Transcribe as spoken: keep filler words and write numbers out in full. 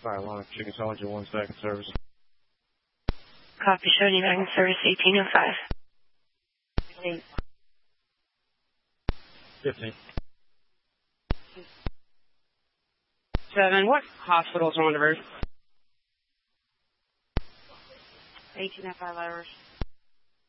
Fire line, Chicken Soldier, one second service. Copy, showing you back in service eighteen oh five. Eight. fifteen. Seven, what hospitals are on the roof? eighteen oh five hours.